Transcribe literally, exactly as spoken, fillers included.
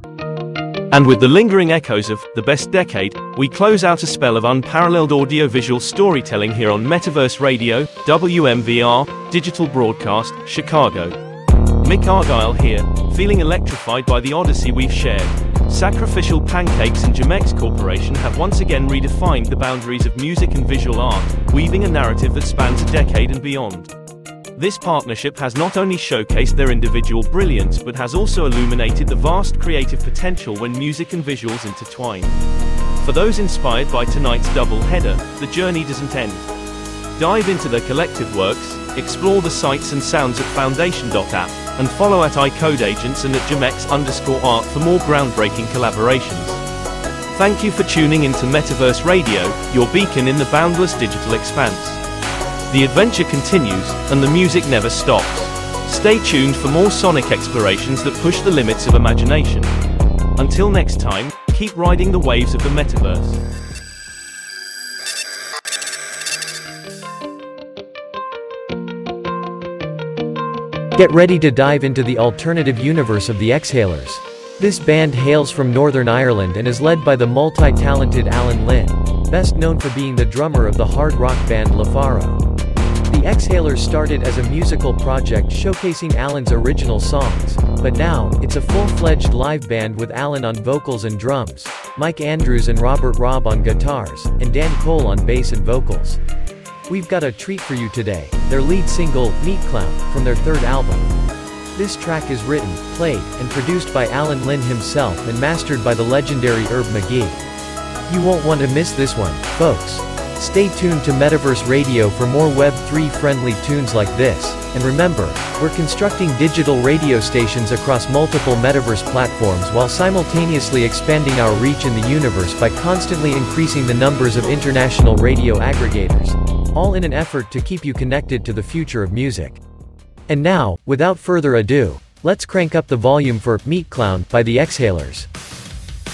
And with the lingering echoes of the best decade, we close out a spell of unparalleled audiovisual storytelling here on Metaverse Radio, W M V R, Digital Broadcast, Chicago. Mick Argyle here, feeling electrified by the odyssey we've shared. Sacrificial Pancakes and Jamex Corporation have once again redefined the boundaries of music and visual art, weaving a narrative that spans a decade and beyond. This partnership has not only showcased their individual brilliance but has also illuminated the vast creative potential when music and visuals intertwine. For those inspired by tonight's double header, the journey doesn't end. Dive into their collective works, explore the sights and sounds at foundation dot app, and follow at iCodeAgents and at Jamex underscore art for more groundbreaking collaborations. Thank you for tuning into Metaverse Radio, your beacon in the boundless digital expanse. The adventure continues, and the music never stops. Stay tuned for more sonic explorations that push the limits of imagination. Until next time, keep riding the waves of the metaverse. Get ready to dive into the alternative universe of the Exhalers. This band hails from Northern Ireland and is led by the multi-talented Alan Lynn, best known for being the drummer of the hard rock band LaFaro. The Exhalers started as a musical project showcasing Alan's original songs, but now, it's a full-fledged live band with Alan on vocals and drums, Mike Andrews and Robert Robb on guitars, and Dan Cole on bass and vocals. We've got a treat for you today, their lead single, Meat Clown, from their third album. This track is written, played, and produced by Alan Lynn himself and mastered by the legendary Herb McGee. You won't want to miss this one, folks. Stay tuned to Metaverse Radio for more Web three friendly tunes like this, and remember, we're constructing digital radio stations across multiple Metaverse platforms while simultaneously expanding our reach in the universe by constantly increasing the numbers of international radio aggregators, all in an effort to keep you connected to the future of music. And now, without further ado, let's crank up the volume for Meat Clown by the Exhalers.